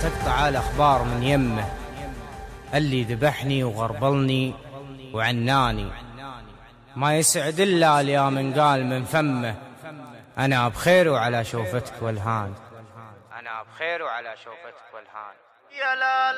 تقطع الأخبار من يمه، اللي ذبحني وغربلني وعناني، ما يسعد إلا اليوم من قال من فمه أنا بخير وعلى شوفتك والهان. أنا بخير وعلى شوفتك والهان. يا لا